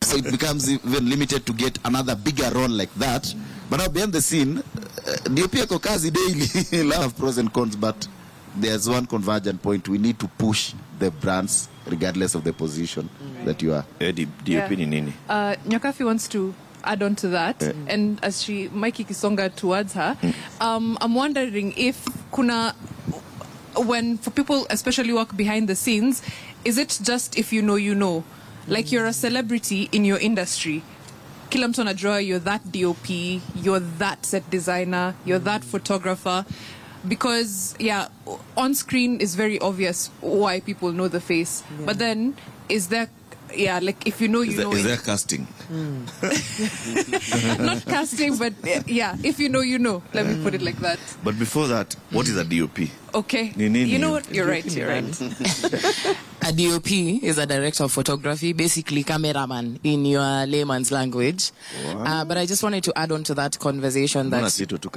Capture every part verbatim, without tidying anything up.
so it becomes even limited to get another bigger role like that. But now behind the scene, uh, D O P ako kazi daily, a lot of pros and cons, but there's one convergent point. We need to push the brands regardless of the position mm. that you are. Yeah, D O P ni nini? Uh, Nyakafi wants to add on to that, yeah. And as she, Mikey Kisonga towards her, mm. um, I'm wondering if kuna, when for people especially work behind the scenes, is it just if you know, you know? Like you're a celebrity in your industry. Kila mtu anajua you're that D O P, you're that set designer, you're that photographer. Because, yeah, on screen is very obvious why people know the face. Yeah. But then, is there, yeah, like if you know, you is there, know. Is it. there casting? Mm. Not casting, but yeah, if you know, you know. Let me put it like that. But before that, what is a D O P? Okay. You know what? You're right, you're right. A D O P is a director of photography, basically cameraman in your layman's language. Uh, but I just wanted to add on to that conversation that...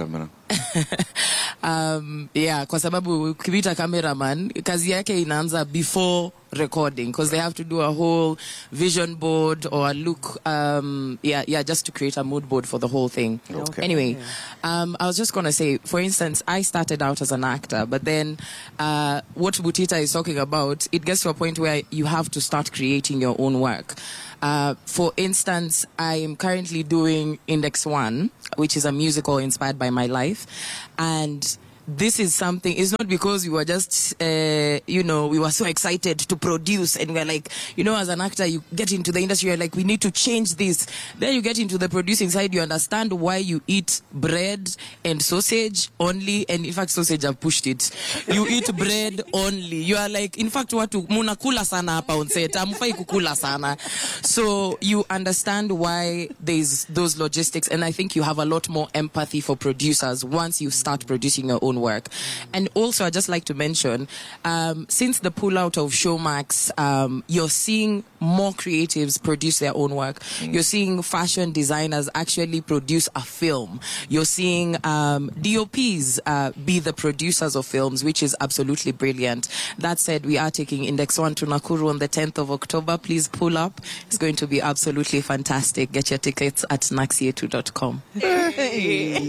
um, yeah, kwa sababu ukipita cameraman, kazi yake inaanza before recording, because they have to do a whole vision board or a look, um, yeah, yeah, just to create a mood board for the whole thing. Okay. Anyway, um, I was just going to say, for instance, I started out as an actor, but then uh, what Butita is talking about, it gets to a point where you have to start creating your own work. Uh, for instance, I am currently doing Index One, which is a musical inspired by my life. And this is something, it's not because we were just, uh, you know, we were so excited to produce and we're like, you know, as an actor, you get into the industry, you're like, we need to change this. Then you get into the producing side, you understand why you eat bread and sausage only. And in fact, sausage, I've pushed it. You eat bread only. You are like, in fact, watu, muna kula sana hapa on set, amufai kukula sana. So you understand why there's those logistics. And I think you have a lot more empathy for producers once you start producing your own work. And also, I'd just like to mention, um, since the pullout of Showmax, um, you're seeing more creatives produce their own work. Mm. You're seeing fashion designers actually produce a film. You're seeing um, D O Ps uh, be the producers of films, which is absolutely brilliant. That said, we are taking Index One to Nakuru on the tenth of October. Please pull up. It's going to be absolutely fantastic. Get your tickets at naxietu dot com. Hey.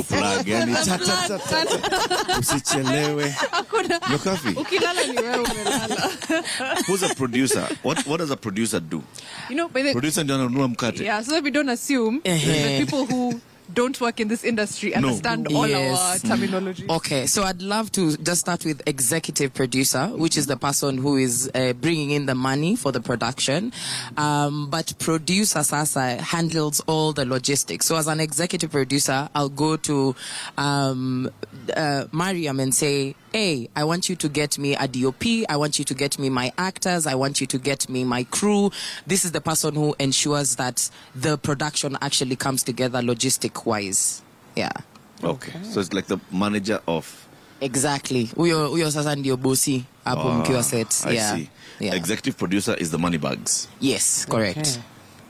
Usichelewe. Nyakafi. Ukilala ni wewe umelala. Who's a producer? What what does a producer do? You know, by the producer ndio ananunua mkate. Yeah, so that we don't assume uh-huh. that people who don't work in this industry understand no. all yes. our terminology. Okay, so I'd love to just start with executive producer, which is the person who is uh, bringing in the money for the production. Um, but producer Sasa handles all the logistics. So as an executive producer, I'll go to um, uh, Mariam and say, hey, I want you to get me a D O P. I want you to get me my actors. I want you to get me my crew. This is the person who ensures that the production actually comes together logistic-wise. Yeah. Okay. So it's like the manager of... Exactly. Uyo, uyo sasa ndio bosi hapo mkiwa set. I yeah. see. Yeah. Executive producer is the money bags. Yes, correct. Okay.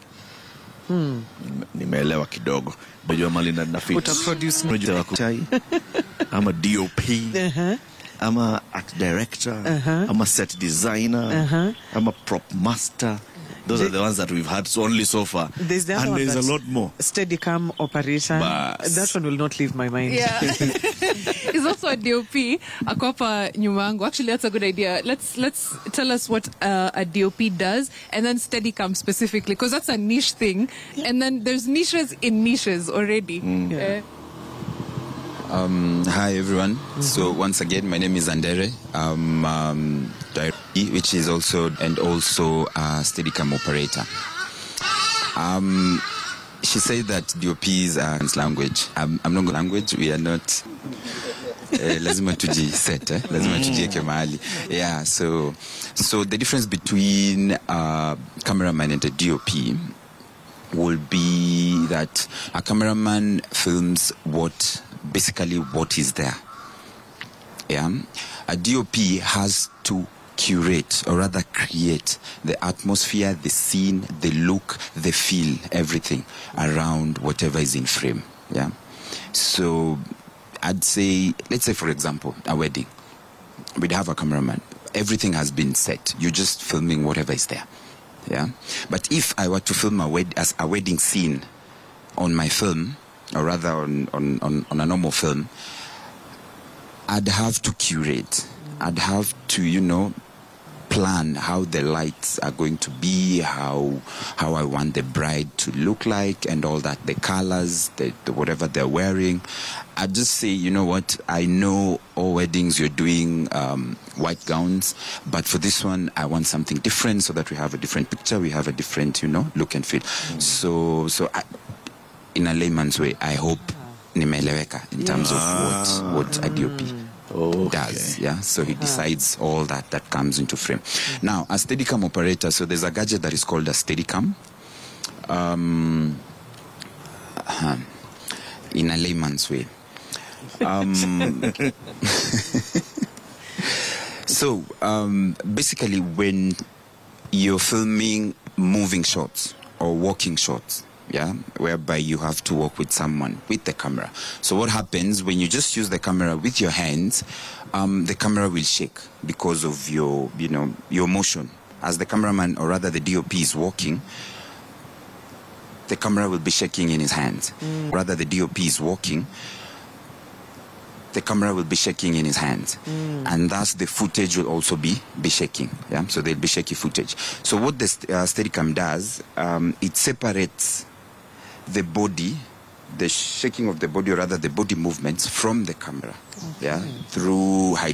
Hmm. Nimeelewa kidogo. Bejua mali na nafiti. Utaproduce chai. I'm a D O P. Uh-huh. I'm a art director. Uh-huh. I'm a set designer. Uh-huh. I'm a prop master. Those the, are the ones that we've had so only so far. There's the and there's a lot more. Steadicam operator. Bas. That one will not leave my mind. Yeah. It's also a D O P. Akopa Nyumango. Actually, that's a good idea. Let's let's tell us what uh, a D O P does, and then Steadicam specifically, because that's a niche thing. And then there's niches in niches already. Mm. Yeah. Um, hi everyone. Mm-hmm. So once again, my name is Andere. Um, um, which is also and also a Steadicam operator. Um, she said that D O P is a language. I'm, I'm not going language. We are not. Lazima tuji set. Eh? Lazima tujieke mahali. Yeah. So, so the difference between a cameraman and a D O P will be that a cameraman films what. Basically what is there. Yeah. A D O P has to curate, or rather create, the atmosphere, the scene, the look, the feel, everything around whatever is in frame. Yeah. So I'd say, let's say for example, a wedding. We'd have a cameraman. Everything has been set. You're just filming whatever is there. Yeah, but if I were to film a wed- as a wedding scene on my film, or rather on, on, on, on a normal film, I'd have to curate. I'd have to, you know, plan how the lights are going to be, how how I want the bride to look like, and all that, the colors, the, the whatever they're wearing. I just say, you know what, I know all weddings you're doing um, white gowns, but for this one I want something different, so that we have a different picture, we have a different, you know, look and feel. Mm. So so I, in a layman's way, I hope nimeeleweka in terms of what what a D O P Okay. does. Yeah, so he decides all that that comes into frame. Now, a Steadicam operator, so there's a gadget that is called a Steadicam. Um, uh, in a layman's way. Um, so um, basically, when you're filming moving shots or walking shots, yeah, whereby you have to walk with someone with the camera. So what happens when you just use the camera with your hands, um, the camera will shake because of your, you know, your motion. As the cameraman, or rather the D O P, is walking, the camera will be shaking in his hands. Mm. Rather, the D O P is walking, the camera will be shaking in his hands. Mm. And thus the footage will also be, be shaking. Yeah, so there'll be shaky footage. So what the uh, Steadicam does, um, it separates the body, the shaking of the body, or rather the body movements, from the camera. Okay. Yeah, through high